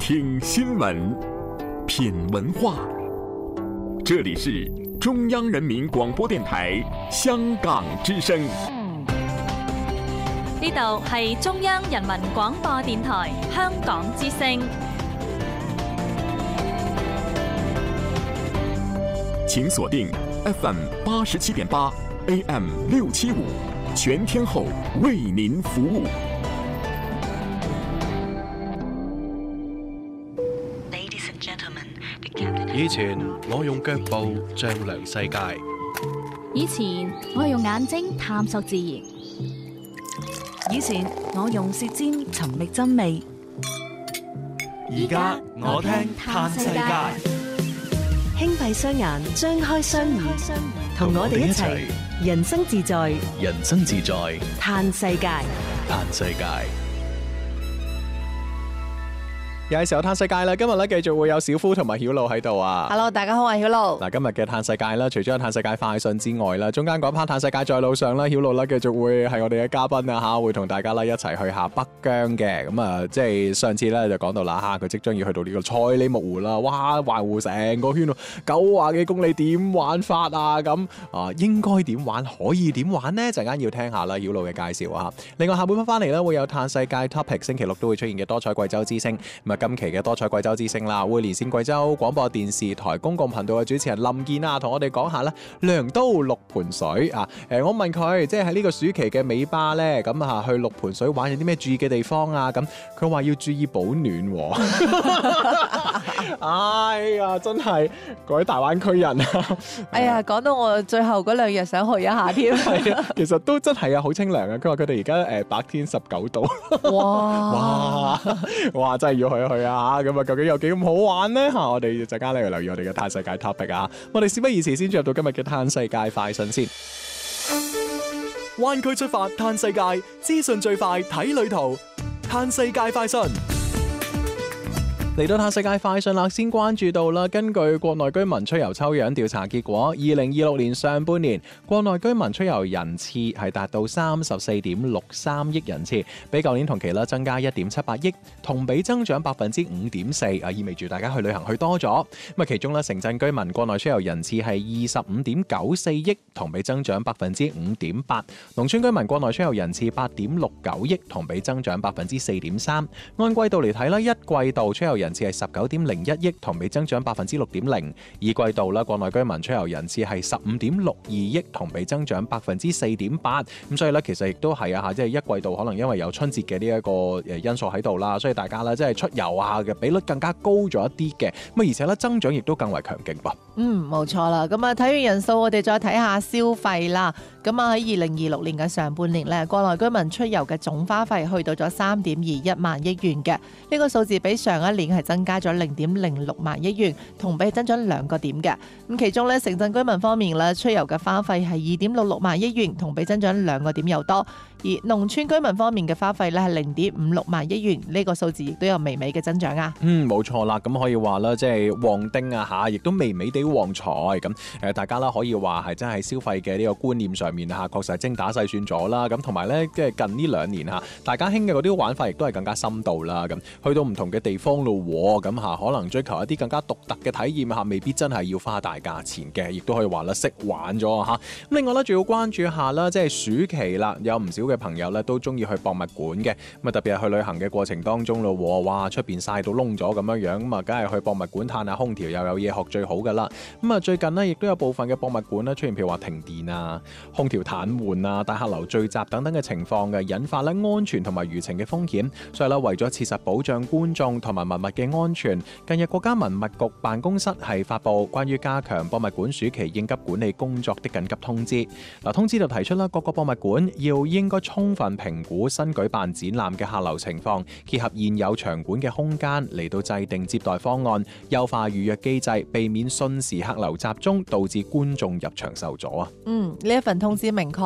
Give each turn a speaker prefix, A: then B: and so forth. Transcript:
A: 听新聞，品文化。這裡是中央人民廣播電台香港之聲。
B: 呢度係中央人民廣播電台香港之聲。
A: 請鎖定 FM 87.8 AM 675，全天候為您服務。
C: 以前我用腳步丈量世界，
D: 以前我係用眼睛探索自然，
E: 以前我用舌尖尋覓真味，
C: 而家我聽嘆世界。
E: 輕閉雙眼，張開雙耳，同我哋一齊人生自在，
C: 人生自在，
E: 嘆世界，
C: 嘆世界。
F: 又係時候嘆世界啦！今日咧繼續會有小夫同埋曉露喺度啊
G: Hello， 大家好，我係曉露。
F: 嗱，今日嘅嘆世界啦，除咗有嘆世界快訊之外啦，中間嗰 part 嘆世界在路上啦，曉露咧繼續會係我哋嘅嘉賓啊嚇，會同大家咧一齊去下北疆嘅。咁啊，即係上次咧就講到啦嚇，佢即將要去到呢個賽里木湖啦，哇，環湖成個圈90幾公里，點玩法啊？咁啊，應該點玩？可以點玩呢？陣間要聽下啦，曉露嘅介紹啊。另外下半 part 翻嚟咧會有嘆世界 topic， 星期六都會出現嘅多彩貴州之聲。咁啊，今期嘅多彩貴州之聲啦，會連線貴州廣播電視台公共頻道嘅主持人林健啊，同我哋講下啦，良都六盤水啊。我問佢，即係喺呢個暑期嘅尾巴咧，咁啊去六盤水玩有啲咩注意嘅地方啊？咁佢話要注意保暖喎。哎呀，真係各位大灣區人啊！
G: 哎呀，講到我最後嗰2日想去一下添。
F: 係啊，其實都真係啊，好清涼啊！佢話佢哋而家白天19度。哇！真係要去一去啊！咁啊，究竟有幾咁好玩呢？我哋陣間嚟留意我哋嘅嘆世界 topic 啊！我哋事不宜遲，先進入到今日嘅嘆世界快訊先。灣區出發嘆世界，資訊最快睇旅途，嘆世界快訊。嚟到嘆世界快訊啦，先關注到啦。根據國內居民出遊抽樣調查結果，2026年上半年國內居民出遊人次係達到34.63億人次，比舊年同期啦增加1.78億，同比增長5.4%啊，意味住大家去旅行去多咗。咁啊，其中咧城鎮居民國內出遊人次係25.94億，同比增長5.8%；農村居民國內出遊人次8.69億，同比增長4.3%。按季度嚟睇啦，一季度出遊人次係19.01億，同比增長6.0%；二季度啦，國內居民出遊人次係15.62億，同比增長4.8%。咁所以咧，其實亦都係啊，即係一季度可能因為有春節嘅呢一個因素喺度啦，所以大家咧即係出遊啊嘅比率更加高咗一啲嘅。咁而且咧增長亦都更為強勁噃。
G: 冇錯啦。咁啊，睇完人數，我哋再睇下消費啦。咁啊，喺2026年嘅上半年咧，國內居民出遊嘅總花費去到咗3.21萬億元嘅，呢個數字比上一年係增加咗0.06萬億元，同比增長2個點嘅。咁其中咧，城鎮居民方面咧，出遊嘅花費係2.66萬億元，同比增長2個點又多。而農村居民方面嘅花費咧係0.56萬億元，呢個數字亦都有微微嘅增長啊。
F: 冇錯啦，咁可以話啦，即係旺丁啊嚇，亦都微微地旺財咁。大家啦可以話係真係消費嘅呢個觀念上面嚇，確實係精打細算咗啦。咁同埋咧，即係近呢2年嚇，大家興嘅嗰啲玩法亦都係更加深度啦。咁去到唔同嘅地方咯，咁嚇可能追求一啲更加獨特嘅體驗嚇，未必真係要花大價錢嘅，亦都可以話啦識玩咗嚇。咁另外咧，仲要關注下啦，即係暑期啦，有唔少嘅朋友咧都中意去博物館嘅。咁啊，特別係去旅行嘅過程當中咯，哇，出邊曬到燶咗咁樣，咁啊，梗係去博物館嘆下空調，又有嘢學最好噶啦。咁啊，最近呢，亦都有部分嘅博物館咧出現譬如話停電啊、空調癱瘓啊、大客流聚集等等嘅情況嘅，引發咧安全同埋輿情嘅風險。所以咧，為咗切實保障觀眾同埋文物嘅安全，近日國家文物局辦公室係發布關於加強博物館暑期應急管理工作的緊急通知。通知就提出啦，各個博物館要應該充分評估新舉辦展覽嘅客流情況，結合現有場館嘅空間嚟到制定接待方案，優化預約機制，避免瞬時客流集中，導致觀眾入場受阻啊。
G: 呢一份通知明確